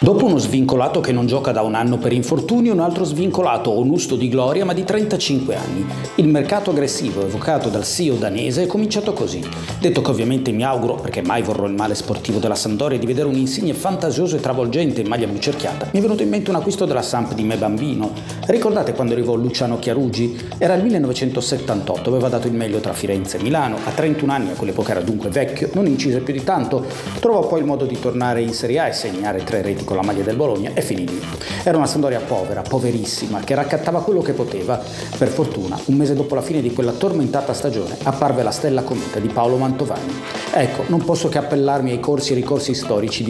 Dopo uno svincolato che non gioca da un anno per infortunio, un altro svincolato onusto di gloria ma di 35 anni. Il mercato aggressivo evocato dal CEO danese è cominciato così. Detto che ovviamente mi auguro, perché mai vorrò il male sportivo della Sampdoria, di vedere un insigne fantasioso e travolgente in maglia bucerchiata, mi è venuto in mente un acquisto della Samp di me bambino. Ricordate quando arrivò Luciano Chiarugi? Era il 1978, aveva dato il meglio tra Firenze e Milano, a 31 anni, a quell'epoca era dunque vecchio, non incise più di tanto, trovò poi il modo di tornare in Serie A e segnare 3 reti con la maglia del Bologna e finì lì. Era una Sampdoria povera, poverissima, che raccattava quello che poteva. Per fortuna, un mese dopo la fine di quella tormentata stagione, apparve la stella cometa di Paolo Mantovani. Ecco, non posso che appellarmi ai corsi e ricorsi storici di